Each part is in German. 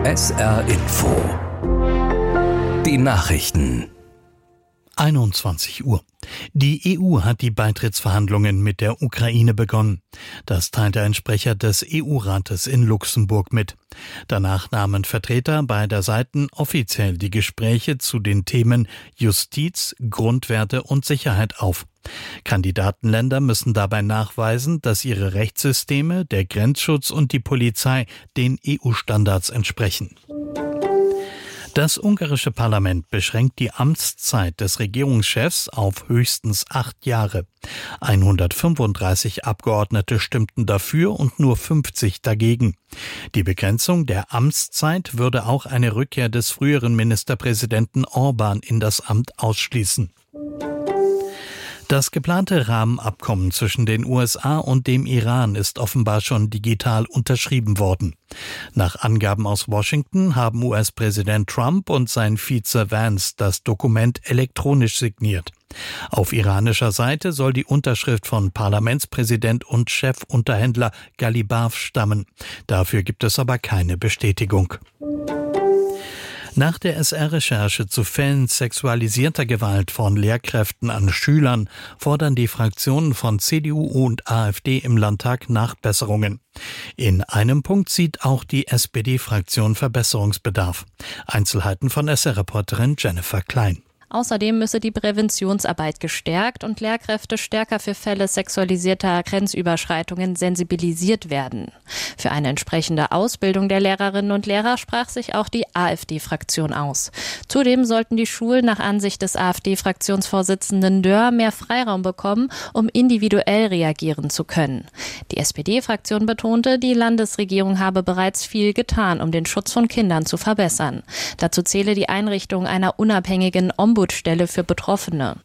SR Info. Die Nachrichten. 21 Uhr. Die EU hat die Beitrittsverhandlungen mit der Ukraine begonnen. Das teilte ein Sprecher des EU-Rates in Luxemburg mit. Danach nahmen Vertreter beider Seiten offiziell die Gespräche zu den Themen Justiz, Grundwerte und Sicherheit auf. Kandidatenländer müssen dabei nachweisen, dass ihre Rechtssysteme, der Grenzschutz und die Polizei den EU-Standards entsprechen. Das ungarische Parlament beschränkt die Amtszeit des Regierungschefs auf höchstens 8 Jahre. 135 Abgeordnete stimmten dafür und nur 50 dagegen. Die Begrenzung der Amtszeit würde auch eine Rückkehr des früheren Ministerpräsidenten Orbán in das Amt ausschließen. Das geplante Rahmenabkommen zwischen den USA und dem Iran ist offenbar schon digital unterschrieben worden. Nach Angaben aus Washington haben US-Präsident Trump und sein Vize Vance das Dokument elektronisch signiert. Auf iranischer Seite soll die Unterschrift von Parlamentspräsident und Chefunterhändler Ghalibaf stammen. Dafür gibt es aber keine Bestätigung. Nach der SR-Recherche zu Fällen sexualisierter Gewalt von Lehrkräften an Schülern fordern die Fraktionen von CDU und AfD im Landtag Nachbesserungen. In einem Punkt sieht auch die SPD-Fraktion Verbesserungsbedarf. Einzelheiten von SR-Reporterin Jennifer Klein. Außerdem müsse die Präventionsarbeit gestärkt und Lehrkräfte stärker für Fälle sexualisierter Grenzüberschreitungen sensibilisiert werden. Für eine entsprechende Ausbildung der Lehrerinnen und Lehrer sprach sich auch die AfD-Fraktion aus. Zudem sollten die Schulen nach Ansicht des AfD-Fraktionsvorsitzenden Dörr mehr Freiraum bekommen, um individuell reagieren zu können. Die SPD-Fraktion betonte, die Landesregierung habe bereits viel getan, um den Schutz von Kindern zu verbessern. Dazu zähle die Einrichtung einer unabhängigen Ombudsstelle für Betroffene.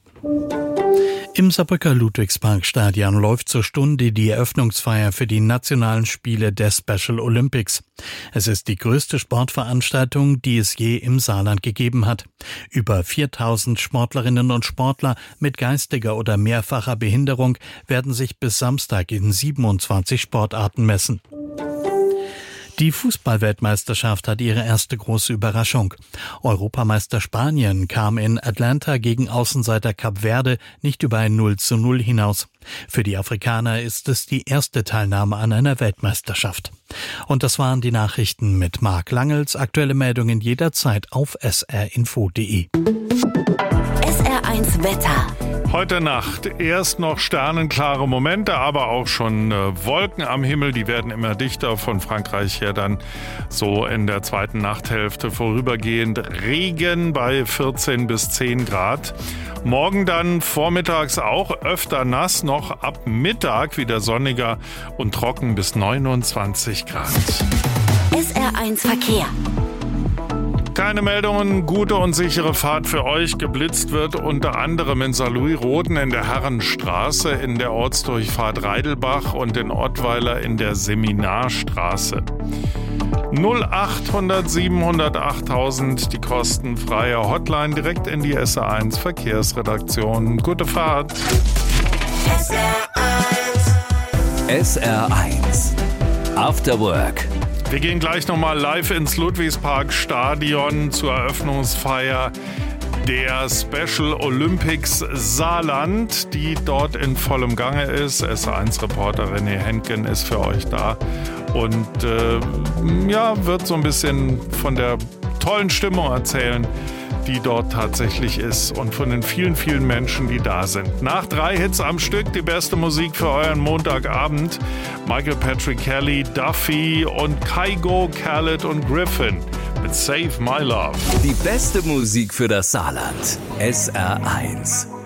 Im Saarbrücker Ludwigsparkstadion läuft zur Stunde die Eröffnungsfeier für die nationalen Spiele der Special Olympics. Es ist die größte Sportveranstaltung, die es je im Saarland gegeben hat. Über 4000 Sportlerinnen und Sportler mit geistiger oder mehrfacher Behinderung werden sich bis Samstag in 27 Sportarten messen. Die Fußball-Weltmeisterschaft hat ihre erste große Überraschung. Europameister Spanien kam in Atlanta gegen Außenseiter Kap Verde nicht über ein 0:0 hinaus. Für die Afrikaner ist es die erste Teilnahme an einer Weltmeisterschaft. Und das waren die Nachrichten mit Marc Langels. Aktuelle Meldungen jederzeit auf srinfo.de. SR1 Wetter. Heute Nacht erst noch sternenklare Momente, aber auch schon Wolken am Himmel. Die werden immer dichter, von Frankreich her dann so in der zweiten Nachthälfte vorübergehend Regen bei 14 bis 10 Grad. Morgen dann vormittags auch öfter nass, noch ab Mittag wieder sonniger und trocken bis 29 Grad. SR1 Verkehr. Keine Meldungen, gute und sichere Fahrt für euch. Geblitzt wird unter anderem in Saarlouis-Roden in der Herrenstraße, in der Ortsdurchfahrt Reidelbach und in Ottweiler in der Seminarstraße. 0800 700 8000, die kostenfreie Hotline direkt in die SR1 Verkehrsredaktion. Gute Fahrt. SR1 After Work. Wir gehen gleich nochmal live ins Ludwigsparkstadion zur Eröffnungsfeier der Special Olympics Saarland, die dort in vollem Gange ist. SR1-Reporter René Henken ist für euch da und wird so ein bisschen von der tollen Stimmung erzählen, die dort tatsächlich ist und von den vielen, vielen Menschen, die da sind. Nach 3 Hits am Stück die beste Musik für euren Montagabend. Michael Patrick Kelly, Duffy und Kygo, Khaled und Griffin mit Save My Love. Die beste Musik für das Saarland. SR1.